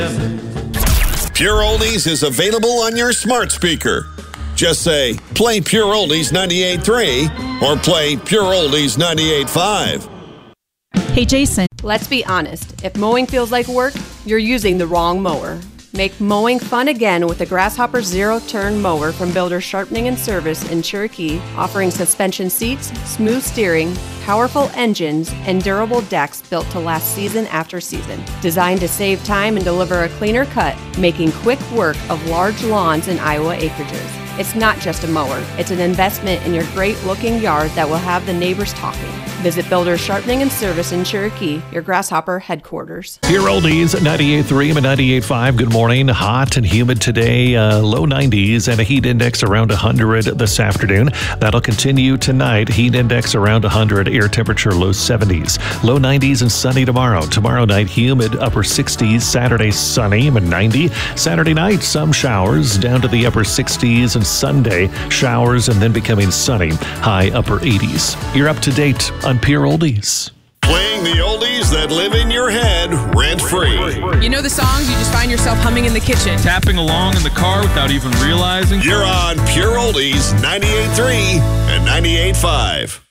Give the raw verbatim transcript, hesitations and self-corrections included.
Pure Oldies is available on your smart speaker. Just say, play Pure Oldies ninety-eight point three or play Pure Oldies ninety-eight point five. Hey, Jason. Let's be honest. If mowing feels like work, you're using the wrong mower. Make mowing fun again with the Grasshopper Zero-Turn Mower from Builders Sharpening and Service in Cherokee, offering suspension seats, smooth steering, powerful engines, and durable decks built to last season after season. Designed to save time and deliver a cleaner cut, making quick work of large lawns and Iowa acreages. It's not just a mower, it's an investment in your great-looking yard that will have the neighbors talking. Visit Builders Sharpening and Service in Cherokee, your Grasshopper headquarters. Pure Oldies, ninety-eight point three and ninety-eight point five. Good morning. Hot and humid today, uh, low nineties, and a heat index around one hundred this afternoon. That'll continue tonight. Heat index around one hundred, air temperature low seventies. Low nineties and sunny tomorrow. Tomorrow night, humid, upper sixties. Saturday, sunny, ninety. Saturday night, some showers, down to the upper sixties. And Sunday, showers and then becoming sunny, high upper eighties. You're up to date on Pure Oldies. Playing the oldies that live in your head rent-free. You know the songs, you just find yourself humming in the kitchen. Tapping along in the car without even realizing. You're on Pure Oldies ninety-eight point three and ninety-eight point five.